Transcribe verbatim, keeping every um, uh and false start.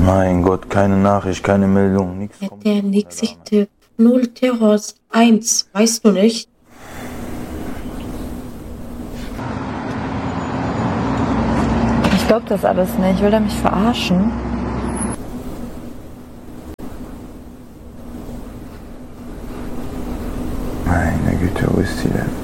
Mein Gott, keine Nachricht, keine Meldung, nichts. Ja, der nächste Tipp. Null Terrors eins, weißt du nicht? Ich glaub das alles nicht. Will er mich verarschen? Meine Güte, wo ist sie denn?